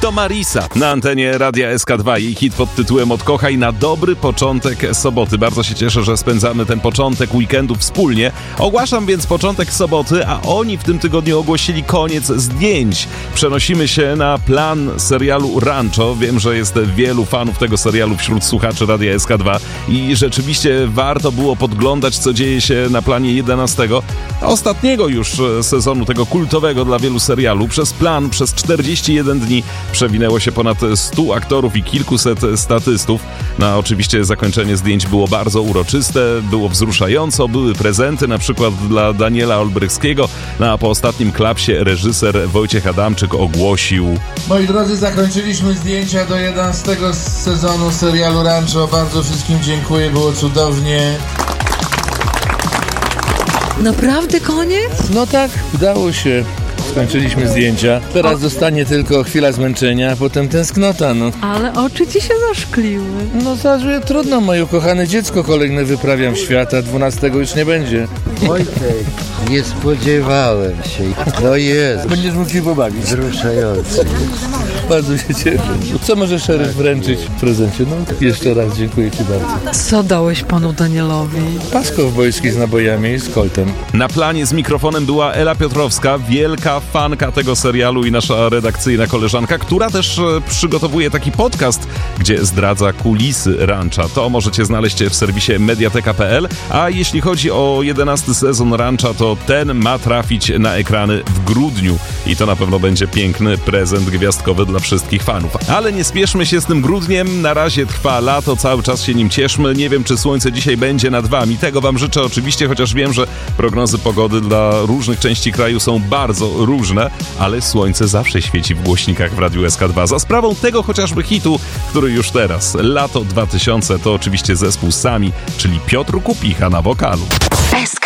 To Marisa na antenie Radia SK2. Jej hit pod tytułem Odkochaj na dobry początek soboty. Bardzo się cieszę, że spędzamy ten początek weekendu wspólnie. Ogłaszam więc początek soboty, a oni w tym tygodniu ogłosili koniec zdjęć. Przenosimy się na plan serialu Rancho. Wiem, że jest wielu fanów tego serialu wśród słuchaczy Radia SK2 i rzeczywiście warto było podglądać, co dzieje się na planie 11. Ostatniego już sezonu tego kultowego dla wielu serialu. Przez plan, przez 41 dni przewinęło się ponad 100 aktorów i kilkuset statystów. No a oczywiście zakończenie zdjęć było bardzo uroczyste, było wzruszająco, były prezenty na przykład dla Daniela Olbrychskiego, no a po ostatnim klapsie reżyser Wojciech Adamczyk ogłosił: Moi drodzy, zakończyliśmy zdjęcia do 11 sezonu serialu Rancho. Bardzo wszystkim dziękuję, było cudownie. Naprawdę koniec? No tak, udało się. Skończyliśmy zdjęcia. Teraz zostanie tylko chwila zmęczenia, a potem tęsknota, no. Ale oczy ci się zaszkliły. No zaraz, trudno, moje ukochane dziecko kolejne wyprawiam w świat, a 12 już nie będzie. Wojtek, nie spodziewałem się. No jest. Będziesz mógł się pobawić. Wzruszający. Bardzo się cieszę. Co może szeryf wręczyć w prezencie? No, jeszcze raz dziękuję ci bardzo. Co dałeś panu Danielowi? Pas kowbojski z nabojami i z koltem. Na planie z mikrofonem była Ela Piotrowska, wielka fanka tego serialu i nasza redakcyjna koleżanka, która też przygotowuje taki podcast, gdzie zdradza kulisy Rancha. To możecie znaleźć w serwisie mediateka.pl, a jeśli chodzi o 11 sezon Rancha, to ten ma trafić na ekrany w grudniu i to na pewno będzie piękny prezent gwiazdkowy dla wszystkich fanów. Ale nie spieszmy się z tym grudniem, na razie trwa lato, cały czas się nim cieszmy. Nie wiem, czy słońce dzisiaj będzie nad wami. Tego wam życzę oczywiście, chociaż wiem, że prognozy pogody dla różnych części kraju są bardzo różne, ale słońce zawsze świeci w głośnikach w Radiu SK2. Za sprawą tego chociażby hitu, który już teraz, Lato 2000, to oczywiście zespół Sami, czyli Piotr Kupicha na wokalu. SK